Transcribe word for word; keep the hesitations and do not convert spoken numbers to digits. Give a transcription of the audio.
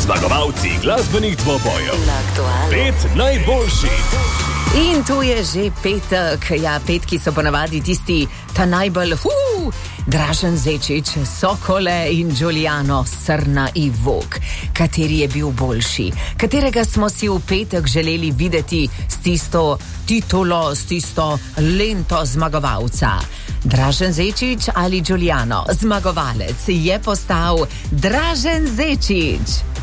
Zmagovalci glasbenih dvobojev. Pet najboljših. In tu je že petek. Ja, petki so ponavadi tisti ta najbolj huu. Dražen Zečič, Sokole in Giuliano, Srna in Vuk. Kateri je bil boljši? Katerega smo si v petek želeli videti s tisto titulo, s tisto lento zmagovalca? Dražen Zečič ali Giuliano? Zmagovalec je postal Dražen Zečič.